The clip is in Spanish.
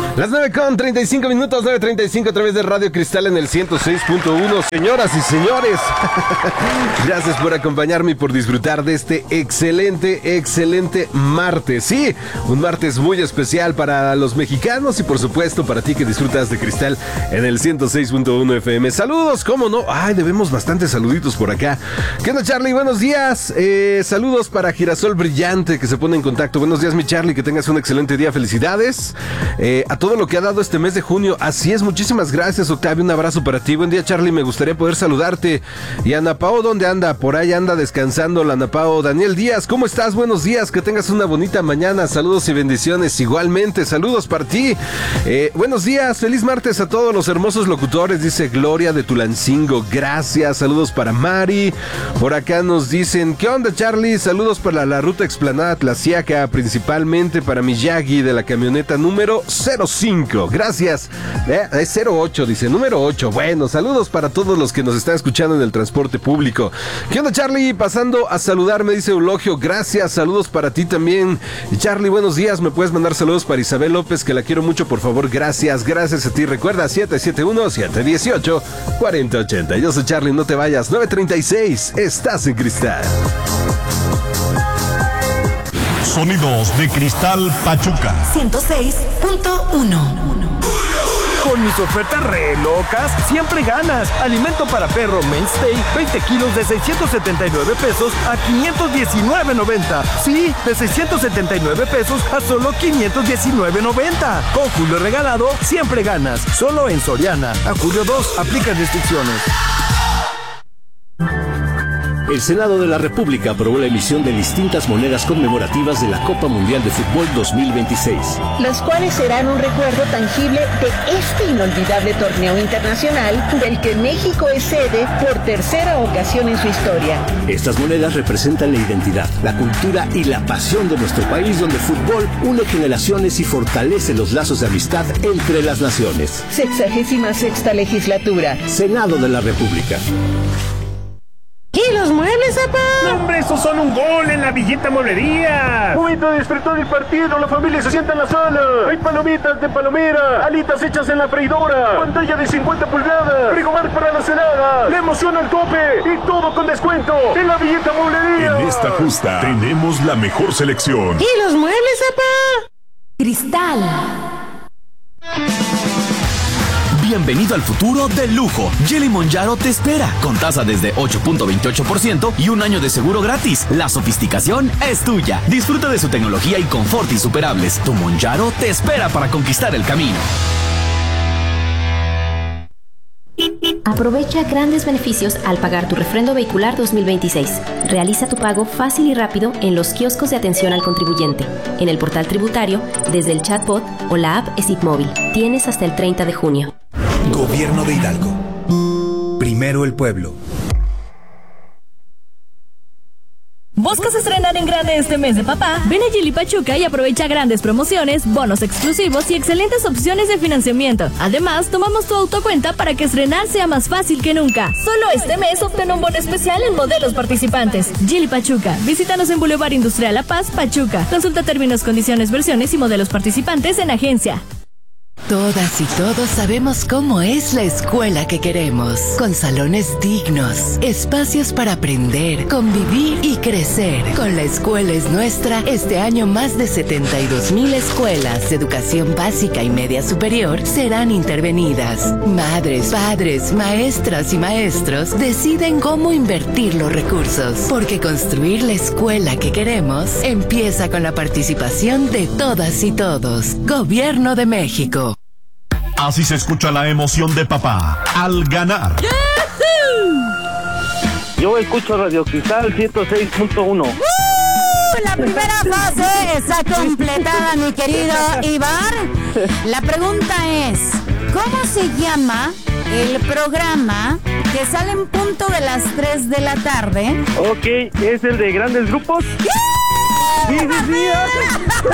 Las 9:35, 9:35 a través de Radio Cristal en el 106.1. Señoras y señores, gracias por acompañarme y por disfrutar de este excelente martes. Sí, un martes muy especial para los mexicanos y por supuesto para ti que disfrutas de Cristal en el 106.1 FM. Saludos, ¿cómo no? Ay, debemos bastantes saluditos por acá. ¿Qué onda, Charlie? Buenos días. Saludos para Girasol Brillante que se pone en contacto. Buenos días, mi Charlie, que tengas un excelente día. Felicidades a todo lo que ha dado este mes de junio. Así es, muchísimas gracias, Octavio. Un abrazo para ti. Buen día, Charlie. Me gustaría poder saludarte. Y Ana Pao, ¿dónde anda? Por ahí anda descansando la Ana Pao. Daniel Díaz, ¿cómo estás? Buenos días, que tengas una bonita mañana. Saludos y bendiciones igualmente. Saludos para ti. Buenos días, feliz martes a todos los hermosos locutores, dice Gloria de Tulancingo. Gracias, saludos para Mari. Por acá nos dicen, ¿qué onda, Charlie? Saludos para la ruta explanada Tlaxiaca, principalmente para Miyagi de la camioneta número 05. Gracias. Es 08, dice, número 8. Bueno, saludos para todos los que nos están escuchando en el transporte público. ¿Qué onda, Charlie? Pasando a saludar, me dice Eulogio. Gracias, saludos para ti también. Charlie, buenos días. ¿Me puedes mandar saludos para Isabel López, que la quiero mucho, por favor? Gracias a ti. Recuerda, 771-718-4080. Yo soy Charlie, no te vayas. 9:36, estás en Cristal. Sonidos de Cristal Pachuca 106.1. Con mis ofertas re locas, siempre ganas. Alimento para perro Mainstay, 20 kilos de 679 pesos a 519.90. Sí, de 679 pesos a solo 519.90. Con Julio regalado, siempre ganas. Solo en Soriana. A julio 2, aplican restricciones. El Senado de la República aprobó la emisión de distintas monedas conmemorativas de la Copa Mundial de Fútbol 2026. Los cuales serán un recuerdo tangible de este inolvidable torneo internacional del que México es sede por tercera ocasión en su historia. Estas monedas representan la identidad, la cultura y la pasión de nuestro país, donde el fútbol une generaciones y fortalece los lazos de amistad entre las naciones. 66ª legislatura. Senado de la República. ¿Y los muebles, papá? ¡No, hombre, esos son un gol en la Villeta Mueblería! Momento de despertar el partido, la familia se sienta en la sala. Hay palomitas de palomera, alitas hechas en la freidora, pantalla de 50 pulgadas, frigobar para la celada, la emoción al tope y todo con descuento en la Villeta Mueblería. En esta justa tenemos la mejor selección. ¿Y los muebles, papá? Cristal. Bienvenido al futuro del lujo. Geely Monjaro te espera, con tasa desde 8.28% y un año de seguro gratis. La sofisticación es tuya. Disfruta de su tecnología y confort insuperables. Tu Monjaro te espera para conquistar el camino. Aprovecha grandes beneficios al pagar tu refrendo vehicular 2026. Realiza tu pago fácil y rápido en los kioscos de atención al contribuyente, en el portal tributario, desde el chatbot o la app ESIP Móvil. Tienes hasta el 30 de junio. Gobierno de Hidalgo. Primero el pueblo. ¿Buscas estrenar en grande este mes de papá? Ven a Geely Pachuca y aprovecha grandes promociones, bonos exclusivos y excelentes opciones de financiamiento. Además, tomamos tu autocuenta para que estrenar sea más fácil que nunca. Solo este mes obtén un bono especial en modelos participantes. Geely Pachuca. Visítanos en Boulevard Industrial La Paz, Pachuca. Consulta términos, condiciones, versiones y modelos participantes en agencia. Todas y todos sabemos cómo es la escuela que queremos, con salones dignos, espacios para aprender, convivir y crecer. Con La Escuela es Nuestra, este año más de 72,000 escuelas de educación básica y media superior serán intervenidas. Madres, padres, maestras y maestros deciden cómo invertir los recursos, porque construir la escuela que queremos empieza con la participación de todas y todos. Gobierno de México. Así se escucha la emoción de papá al ganar. Yo escucho Radio Cristal 106.1. La primera fase está completada, mi querido Iván. La pregunta es, ¿cómo se llama el programa que sale en punto de las 3 de la tarde? Ok, ¿es el de grandes grupos? Sí.